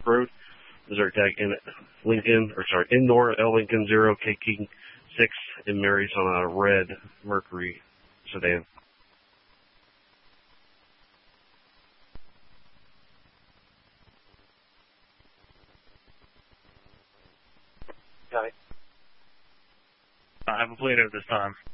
Road, Missouri tag in Indoor L Lincoln 0 K King 6 and Mary's on a red Mercury sedan. Got it. I haven't played it this time.